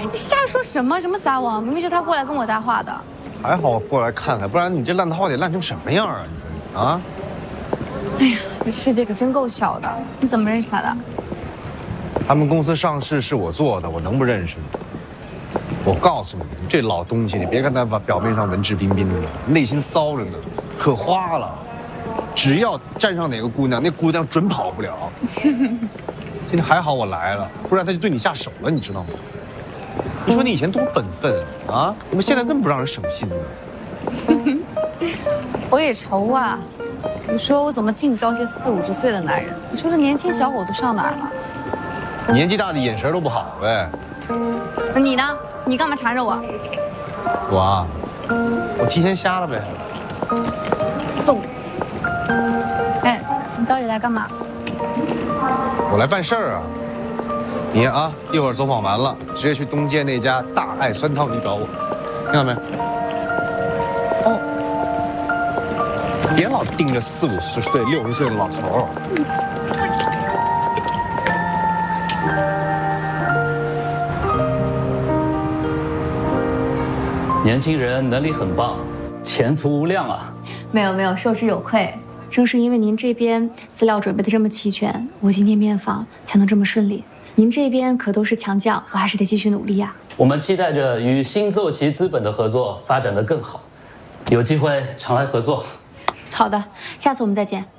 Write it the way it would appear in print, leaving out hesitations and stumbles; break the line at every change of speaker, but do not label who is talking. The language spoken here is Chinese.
你瞎说什么撒网？明明是他过来跟我搭话的。
还好我过来看看，不然你这烂套得烂成什么样啊？你说你啊？
哎呀，这世界可真够小的！你怎么认识他的？
他们公司上市是我做的，我能不认识吗？我告诉你，这老东西，你别看他表面上文质彬彬的，内心骚着呢，可花了。只要沾上哪个姑娘，那姑娘准跑不了。今天还好我来了，不然他就对你下手了，你知道吗？你说你以前多本分啊，怎么现在这么不让人省心呢？
我也愁啊。你说我怎么净招些40、50岁的男人？你说这年轻小伙都上哪儿了？
年纪大的眼神都不好呗。
那你呢？你干嘛缠着我？
我啊，我提前瞎了呗。
揍！哎，你到底来干嘛？
我来办事儿啊。你啊，一会儿走访完了，直接去东街那家大爱酸汤鱼找我，听到没？哦，别老盯着40、50岁、60岁的老头儿。
年轻人能力很棒，前途无量啊！
没有，受之有愧。正是因为您这边资料准备的这么齐全，我今天面访才能这么顺利。您这边可都是强将，我还是得继续努力呀。
我们期待着与新奏旗资本的合作发展得更好，有机会常来合作。
好的，下次我们再见。